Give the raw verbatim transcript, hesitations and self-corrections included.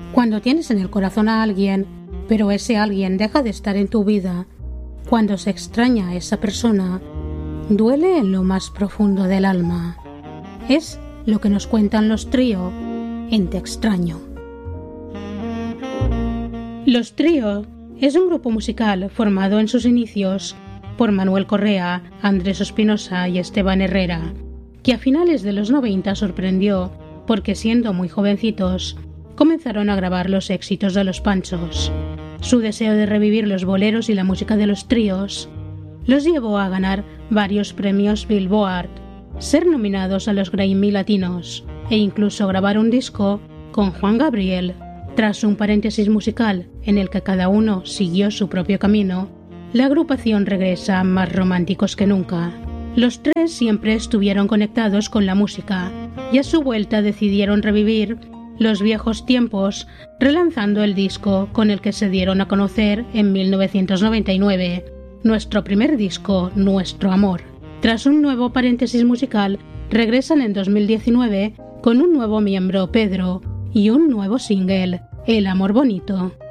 Cuando tienes en el corazón a alguien, pero ese alguien deja de estar en tu vida, cuando se extraña a esa persona, duele en lo más profundo del alma. Es lo que nos cuentan los Trío en Te extraño. Los Trío es un grupo musical formado en sus inicios por Manuel Correa, Andrés Espinosa y Esteban Herrera, que a finales de los noventa sorprendió porque, siendo muy jovencitos, comenzaron a grabar los éxitos de Los Panchos. Su deseo de revivir los boleros y la música de los tríos los llevó a ganar varios premios Billboard, ser nominados a los Grammy Latinos e incluso grabar un disco con Juan Gabriel. Tras un paréntesis musical en el que cada uno siguió su propio camino, la agrupación regresa más románticos que nunca. Los tres siempre estuvieron conectados con la música y a su vuelta decidieron revivir los viejos tiempos, relanzando el disco con el que se dieron a conocer en mil novecientos noventa y nueve, nuestro primer disco, Nuestro Amor. Tras un nuevo paréntesis musical, regresan en dos mil diecinueve con un nuevo miembro, Pedro, y un nuevo single, El Amor Bonito.